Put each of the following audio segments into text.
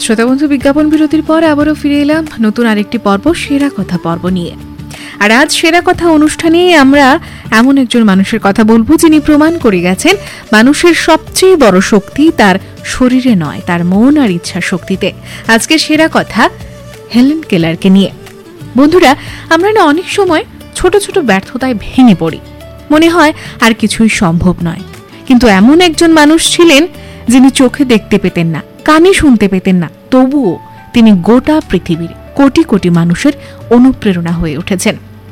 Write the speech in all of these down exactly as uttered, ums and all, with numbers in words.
শ্রোতা বন্ধু, বিজ্ঞাপন বিরতির পর আবারও ফিরে এলাম নতুন আরেকটি পর্ব, সেরা কথা পর্ব নিয়ে। আর আজ সেরা কথা অনুষ্ঠানে আমরা এমন একজন মানুষের কথা বলবো যিনি প্রমাণ করে গেছেন মানুষের সবচেয়ে বড় শক্তি তার শরীরে নয়, তার মন আর ইচ্ছা শক্তিতে। আজকে সেরা কথা হেলেন কেলারকে নিয়ে। বন্ধুরা, আমরা না অনেক সময় ছোট ছোট ব্যর্থতায় ভেঙে পড়ি, মনে হয় আর কিছুই সম্ভব নয়। কিন্তু এমন একজন মানুষ ছিলেন যিনি চোখে দেখতে পেতেন না, কানে শুনতে পেতেন না, তবুও তিনি গোটা পৃথিবীর কোটি কোটি মানুষের অনুপ্রেরণা হয়ে উঠেছেন।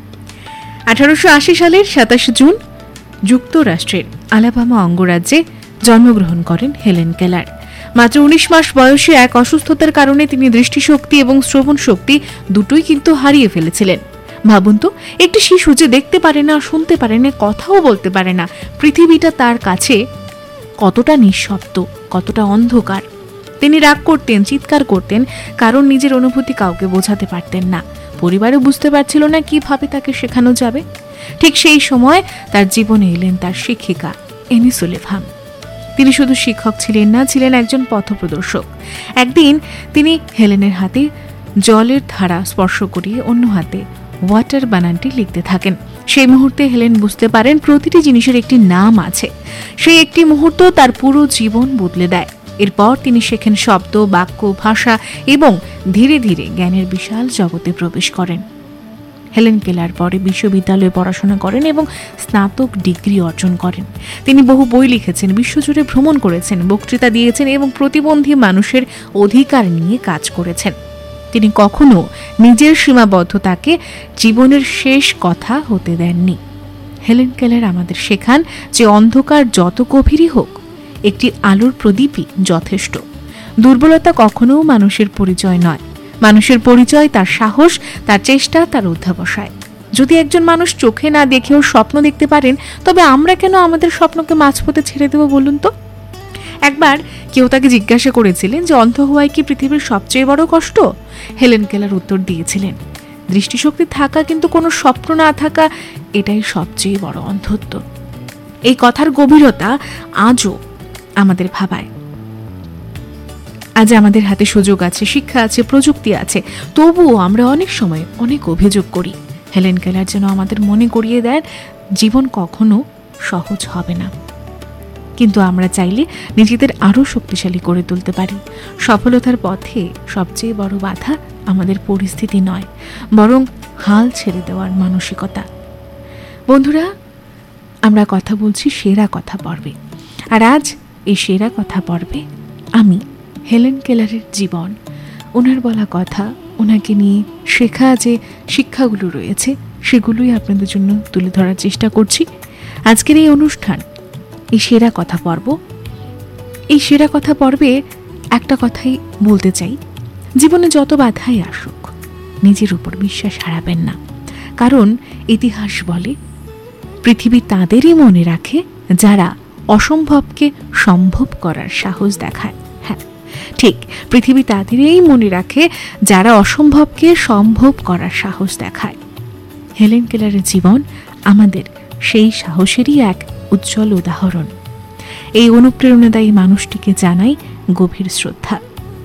আঠারোশো আশি সালের সাতাশে জুন যুক্তরাষ্ট্রের আলাবামা অঙ্গরাজ্যে জন্মগ্রহণ করেন হেলেন কেলার। মাত্র উনিশ মাস বয়সে এক অসুস্থতার কারণে তিনি দৃষ্টিশক্তি এবং শ্রবণ শক্তি দুটোই কিন্তু হারিয়ে ফেলেছিলেন। ভাবুন তো, একটি শিশু যে দেখতে পারে না, শুনতে পারে না, কথাও বলতে পারে না, পৃথিবীটা তার কাছে কতটা নিঃশব্দ, কতটা অন্ধকার। তিনি রাগ করতেন, চিৎকার করতেন, কারণ নিজের অনুভূতি কাউকে বোঝাতে পারতেন না। পরিবারও বুঝতে পারছিল না কিভাবে তাকে শেখানো যাবে। ঠিক সেই সময় তার জীবনে এলেন তার শিক্ষিকা এনি সুলিভান। তিনি শুধু শিক্ষক ছিলেন না, ছিলেন একজন পথপ্রদর্শক। একদিন তিনি হেলেনের হাতে জলের ধারা স্পর্শ করিয়ে অন্য হাতে ওয়াটার বানানটি লিখতে থাকেন। সেই মুহূর্তে হেলেন বুঝতে পারেন প্রতিটি জিনিসের একটি নাম আছে। সেই একটি মুহূর্ত তার পুরো জীবন বদলে দেয়। এরপর তিনি শেখেন শব্দ, বাক্য, ভাষা এবং ধীরে ধীরে জ্ঞানের বিশাল জগতে প্রবেশ করেন। হেলেন কেলার পরে বিশ্ববিদ্যালয়ে পড়াশোনা করেন এবং স্নাতক ডিগ্রি অর্জন করেন। তিনি বহু বই লিখেছেন, বিশ্বজুড়ে ভ্রমণ করেছেন, বক্তৃতা দিয়েছেন এবং প্রতিবন্ধী মানুষের অধিকার নিয়ে কাজ করেছেন। তিনি কখনো নিজের সীমাবদ্ধতাকে জীবনের শেষ কথা হতে দেননি। হেলেন কেলার আমাদের শেখান যে অন্ধকার যত গভীরই হোক, একটি আলোর প্রদীপই যথেষ্ট। দুর্বলতা কখনো মানুষের পরিচয় নয়। মানুষের পরিচয় তার সাহস, তার চেষ্টা, তার অধ্যবসায়। যদি একজন মানুষ চোখে না দেখেও স্বপ্ন দেখতে পারেন, তবে আমরা কেন আমাদের স্বপ্নকে মাঝপথে ছেড়ে দেব বলুন তো? একবার কেউ তাকে জিজ্ঞাসা করেছিলেন যে অন্ধ হওয়াই কি পৃথিবীর সবচেয়ে বড় কষ্ট? হেলেন কেলার উত্তর দিয়েছিলেন, দৃষ্টিশক্তি থাকা কিন্তু কোনো স্বপ্ন না থাকা, এটাই সবচেয়ে বড় অন্ধত্ব। এই কথার গভীরতা আজও আমাদের ভাবায়। আজ আমাদের হাতে সুযোগ আছে, শিক্ষা আছে, প্রযুক্তি আছে, তবুও আমরা অনেক সময় অনেক অভিযোগ করি। হেলেন কেলার যেন আমাদের মনে করিয়ে দেন জীবন কখনো সহজ হবে না, কিন্তু আমরা চাইলে নিজেদের আরো শক্তিশালী করে তুলতে পারি। সফলতার পথে সবচেয়ে বড় বাধা আমাদের পরিস্থিতি নয়, বরং হাল ছেড়ে দেওয়ার মানসিকতা। বন্ধুরা, আমরা কথা বলছি সেরা কথা পর্বে। আর আজ এই সেরা কথা পর্বে আমি হেলেন কেলারের জীবন, ওনার বলা কথা, ওনাকে নিয়ে শেখা যে শিক্ষাগুলো রয়েছে, সেগুলোই আপনাদের জন্য তুলে ধরার চেষ্টা করছি। আজকের এই অনুষ্ঠান, এই সেরা কথা পর্ব, এই সেরা কথা পর্বে একটা কথাই বলতে চাই, জীবনে যত বাধাই আসুক, নিজের উপর বিশ্বাস হারাবেন না। কারণ ইতিহাস বলে পৃথিবী তাদেরই মনে রাখে যারা অসম্ভবকে সম্ভব করার সাহস দেখায়। হ্যাঁ, ঠিক, পৃথিবী তাদেরই মনে রাখে যারা অসম্ভবকে সম্ভব করার সাহস দেখায়। হেলেন কেলারের জীবন আমাদের সেই সাহসেরই এক উজ্জ্বল উদাহরণ। এই অনুপ্রেরণাদায়ী মানুষটিকে জানাই গভীর শ্রদ্ধা।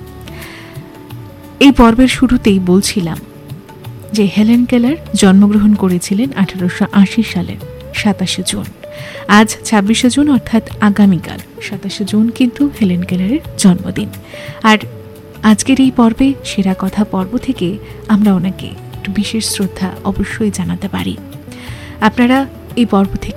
এই পর্বের শুরুতেই বলছিলাম যে হেলেন কেলার জন্মগ্রহণ করেছিলেন আঠারোশো আশি সালের সাতাশে জুন। আজ ছাব্বিশে জুন, অর্থাৎ আগামীকাল সাতাশে জুন কিন্তু হেলেন কেলারের জন্মদিন। আর আজকের এই পর্বে, সেরা কথা পর্ব থেকে আমরা ওনাকে একটু বিশেষ শ্রদ্ধা অবশ্যই জানাতে পারি। আপনারা এই পর্ব থেকে